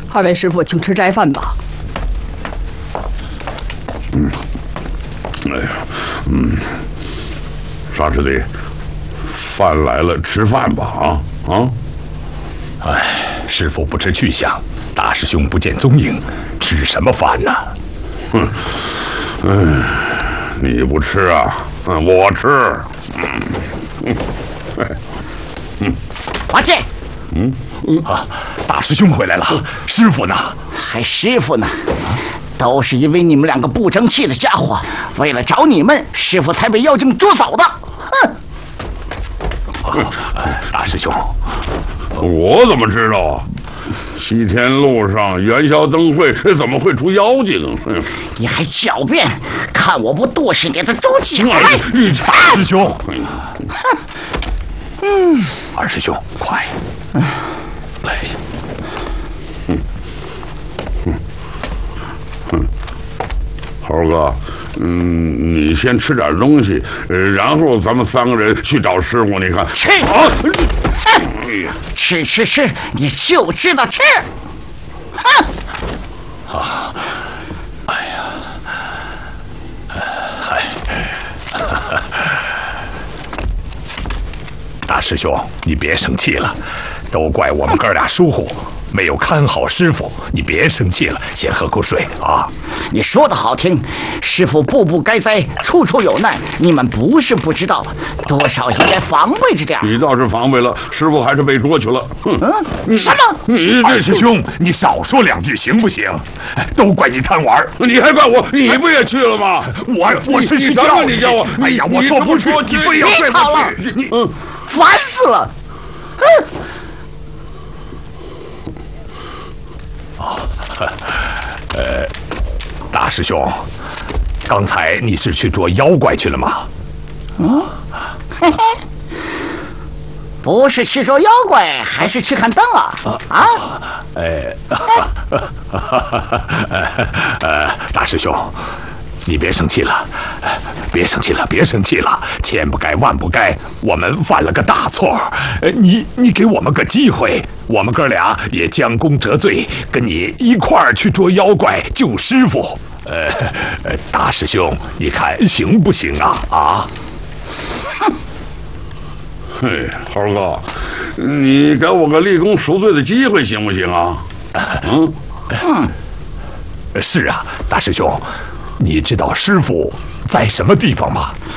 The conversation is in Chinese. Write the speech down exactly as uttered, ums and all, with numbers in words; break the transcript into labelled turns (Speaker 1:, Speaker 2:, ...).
Speaker 1: 二位师傅，请吃斋饭吧。
Speaker 2: 嗯，哎呀，嗯，沙师弟，饭来了，吃饭吧！啊啊！
Speaker 3: 哎，师傅不知去向，大师兄不见踪影，吃什么饭呢？
Speaker 2: 哼，嗯，你不吃啊？嗯，我吃。嗯嗯，哎，
Speaker 4: 嗯，八戒。
Speaker 3: 嗯嗯啊，大师兄回来了，师傅呢？
Speaker 4: 还师傅呢？都是因为你们两个不争气的家伙，为了找你们，师傅才被妖精捉走的。哼！
Speaker 3: 啊，大师兄，
Speaker 2: 我怎么知道啊？西天路上元宵灯会怎么会出妖精？嗯、
Speaker 4: 你还狡辩，看我不剁死你的猪脚来！
Speaker 2: 你
Speaker 3: 大师兄，
Speaker 4: 嗯，
Speaker 3: 二师兄，快！来，
Speaker 2: 嗯嗯嗯，猴哥，嗯，你先吃点东西，呃，然后咱们三个人去找师傅。你看，
Speaker 4: 吃啊！哼，吃吃吃，你就知道吃！哼！
Speaker 3: 啊，哎呀，嗨，大师兄，你别生气了，都怪我们哥俩疏忽，没有看好师傅。你别生气了，先喝口水啊。
Speaker 4: 你说的好听，师傅步步该灾，处处有难，你们不是不知道，多少应该防备着点。
Speaker 2: 你倒是防备了，师傅还是被捉去了。哼，
Speaker 4: 嗯，什么？
Speaker 2: 你
Speaker 3: 二师兄，你少说两句行不行？都怪你贪玩，
Speaker 2: 你还怪我？你不也去了吗？
Speaker 3: 我我是去
Speaker 2: 叫你叫我。
Speaker 3: 哎呀，我说不去，你非要
Speaker 4: 别吵了，
Speaker 3: 你
Speaker 4: 嗯，烦死了。嗯。
Speaker 3: 哦，呃，大师兄，刚才你是去捉妖怪去了吗？
Speaker 4: 嗯，嘿嘿，不是去捉妖怪，还是去看灯啊？啊？
Speaker 3: 哎，呃，大师兄，你别生气了，别生气了，别生气了，千不该万不该，我们犯了个大错。呃，你你给我们个机会，我们哥俩也将功折罪，跟你一块儿去捉妖怪救师傅。呃，大师兄，你看行不行啊？啊？
Speaker 2: 嘿，猴哥，你给我个立功赎罪的机会行不行啊？嗯
Speaker 4: 嗯，
Speaker 3: 是啊，大师兄。你知道师傅在什么地方吗？